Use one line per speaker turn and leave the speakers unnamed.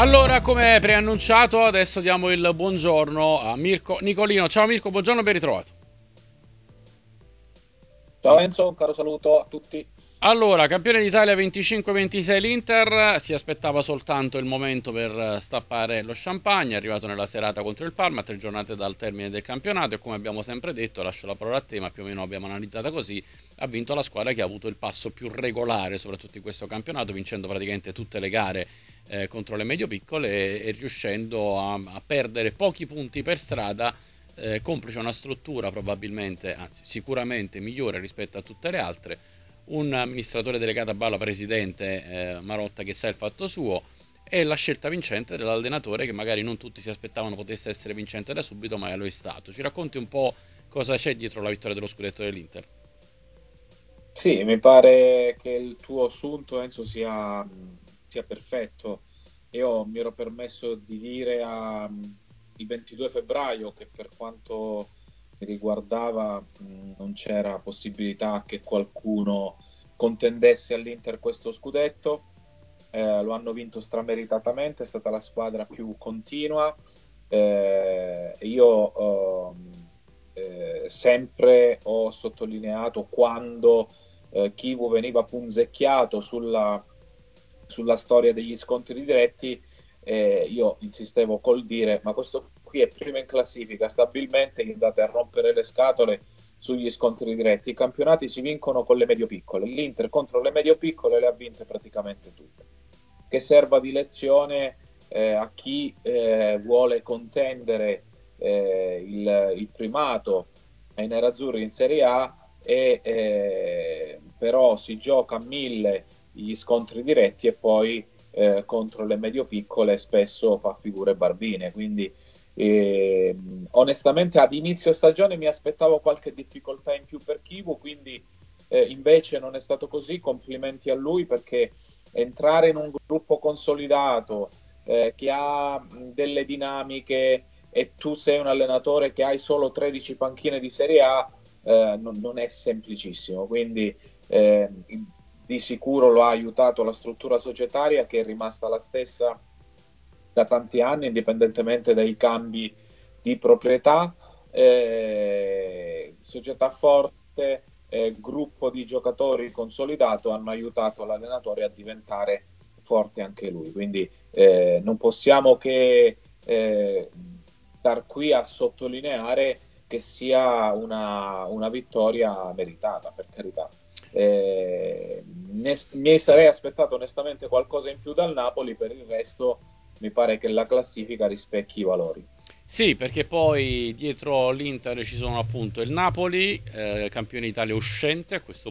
Allora, come preannunciato, adesso diamo il buongiorno a Mirko Nicolino. Ciao Mirko, buongiorno, ben ritrovato.
Ciao Enzo, un caro saluto a tutti.
Allora, campione d'Italia 25-26 l'Inter, si aspettava soltanto il momento per stappare lo champagne, è arrivato nella serata contro il Parma, a 3 giornate dal termine del campionato e come abbiamo sempre detto, lascio la parola a te, ma più o meno abbiamo analizzata così, ha vinto la squadra che ha avuto il passo più regolare, soprattutto in questo campionato, vincendo praticamente tutte le gare contro le medio-piccole e riuscendo a perdere pochi punti per strada, complice una struttura probabilmente, anzi sicuramente migliore rispetto a tutte le altre, un amministratore delegato a Balla presidente, Marotta, che sa il fatto suo, e la scelta vincente dell'allenatore che magari non tutti si aspettavano potesse essere vincente da subito, ma lo è stato. Ci racconti un po' cosa c'è dietro la vittoria dello scudetto dell'Inter?
Sì, mi pare che il tuo assunto, Enzo, sia perfetto. Io mi ero permesso di dire il 22 febbraio che per quanto mi riguardava non c'era possibilità che qualcuno contendesse all'Inter questo scudetto. Lo hanno vinto strameritatamente, è stata la squadra più continua. Io sempre ho sottolineato quando Kivu veniva punzecchiato sulla storia degli scontri diretti, io insistevo col dire ma questo qui è primo in classifica stabilmente, gli andate a rompere le scatole sugli scontri diretti. I campionati si vincono con le medio-piccole, l'Inter contro le medio-piccole le ha vinte praticamente tutte. Che serva di lezione a chi vuole contendere il primato ai nerazzurri in Serie A e però si gioca a mille gli scontri diretti e poi contro le medio-piccole spesso fa figure barbine. Quindi onestamente ad inizio stagione mi aspettavo qualche difficoltà in più per Kivu, quindi invece non è stato così. Complimenti a lui perché entrare in un gruppo consolidato che ha delle dinamiche e tu sei un allenatore che hai solo 13 panchine di Serie A, non è semplicissimo. Quindi di sicuro lo ha aiutato la struttura societaria che è rimasta la stessa da tanti anni, indipendentemente dai cambi di proprietà. Società forte, gruppo di giocatori consolidato hanno aiutato l'allenatore a diventare forte anche lui. Quindi non possiamo che star qui a sottolineare che sia una vittoria meritata, per carità. Mi sarei aspettato onestamente qualcosa in più dal Napoli, per il resto mi pare che la classifica rispecchi i valori.
Sì, perché poi dietro l'Inter ci sono appunto il Napoli, campione d'Italia uscente a questo